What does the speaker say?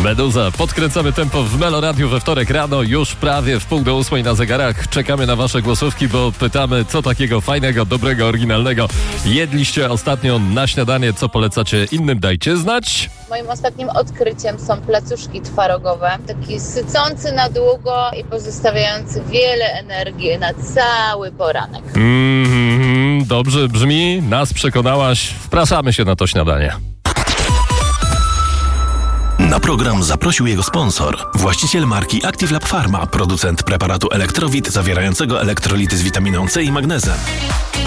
Meduza. Podkręcamy tempo w Meloradiu we wtorek rano, już prawie w 7:30 na zegarach. Czekamy na wasze głosówki, bo pytamy, co takiego fajnego, dobrego, oryginalnego jedliście ostatnio na śniadanie, co polecacie innym, dajcie znać. Moim ostatnim odkryciem są placuszki twarogowe. Taki sycący na długo i pozostawiający wiele energii na cały poranek. Dobrze brzmi, nas przekonałaś. Wpraszamy się na to śniadanie. Na program zaprosił jego sponsor, właściciel marki Active Lab Pharma, producent preparatu Elektrowit zawierającego elektrolity z witaminą C i magnezem.